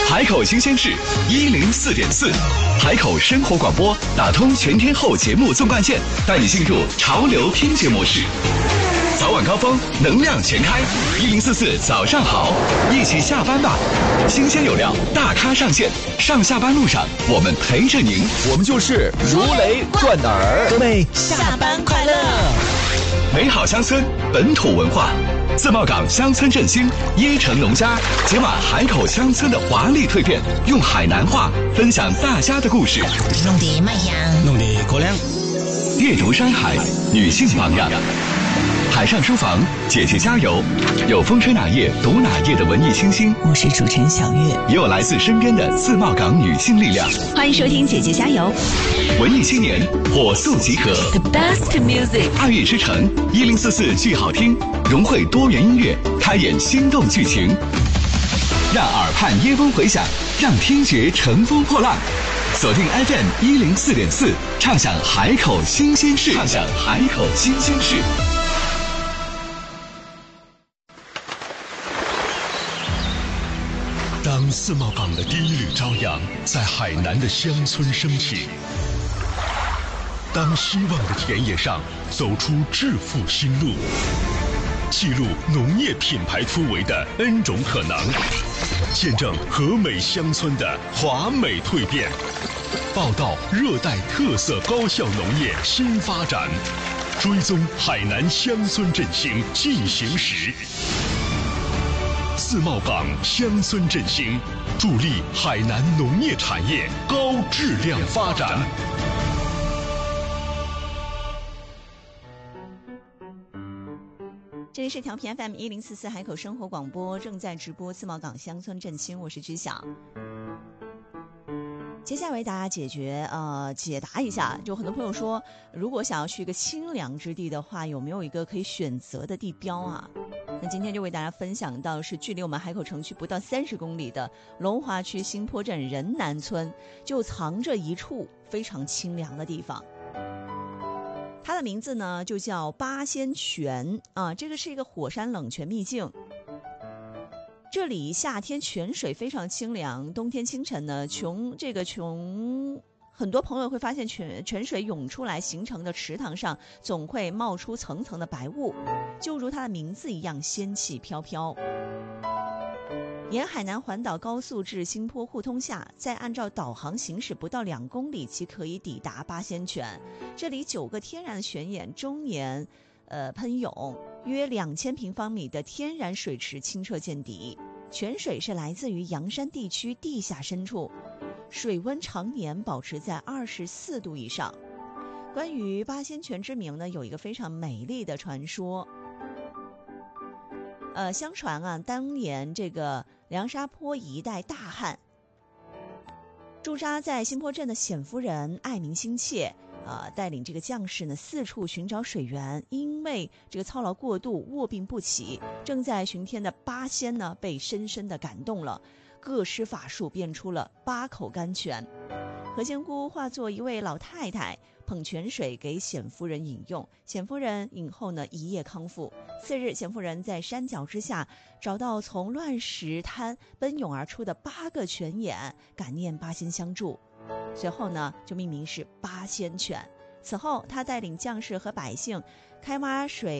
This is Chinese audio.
海口新鲜事104.4，海口生活广播打通全天候节目纵贯线，带你进入潮流听觉模式。早晚高峰，能量全开，1044早上好，一起下班吧。新鲜有料，大咖上线，上下班路上我们陪着您， 我们就是如雷贯耳。 各位下班快乐！ 美好乡村，本土文化。自贸港乡村振兴，椰城农家解码海口乡村的华丽蜕变，用海南话分享大家的故事。 弄得卖香， 弄得可亮。 阅读山海，女性榜样。海上书房，姐姐加油！有风吹哪页读哪页的文艺清新， 我是主持人小月， 也有来自身边的自贸港女性力量。 欢迎收听姐姐加油！ 文艺青年火速集合 The best music， 爱乐之城1044剧好听，融汇多元音乐，开演心动剧情，让耳畔椰风回响，让听觉乘风破浪。锁定 FM 104.4，畅享海口新鲜事，畅享海口新鲜事。 当自贸港的第一缕朝阳在海南的乡村升起，当希望的田野上走出致富新路，记录农业品牌突围的 N 种可能，见证和美乡村的华美蜕变，报道热带特色高效农业新发展，追踪海南乡村振兴进行时。自贸港乡村振兴，助力海南农业产业高质量发展。 这里是调频 FM 1044海口生活广播，正在直播自贸港乡村振兴，我是知晓。接下来为大家解答一下，就很多朋友说，如果想要去一个清凉之地的话，有没有一个可以选择的地标啊？那今天就为大家分享到是距离我们海口城区不到30公里的龙华区新坡镇仁南村，就藏着一处非常清凉的地方。它的名字呢就叫八仙泉啊，这个是一个火山冷泉秘境。这里夏天泉水非常清凉，冬天清晨呢，很多朋友会发现泉水涌出来形成的池塘上总会冒出层层的白雾，就如它的名字一样，仙气飘飘。沿海南环岛高速至新坡互通下，再按照导航行驶不到2公里即可以抵达八仙泉。这里9个天然的泉眼终年喷涌，约2000平方米的天然水池清澈见底。泉水是来自于阳山地区地下深处，水温常年保持在24度以上。关于八仙泉之名呢，有一个非常美丽的传说。相传啊，当年这个凉沙坡一带大旱，驻扎在新坡镇的显夫人爱民心切，带领这个将士呢四处寻找水源，因为这个操劳过度，卧病不起。正在巡天的八仙呢，被深深的感动了，各施法术变出了8口甘泉。何仙姑化作一位老太太，捧泉水给显夫人饮用。显夫人饮后呢，一夜康复。次日，显夫人在山脚之下找到从乱石滩奔涌而出的8个泉眼，感念八仙相助。随后呢，就命名是八仙泉。此后，他带领将士和百姓开挖水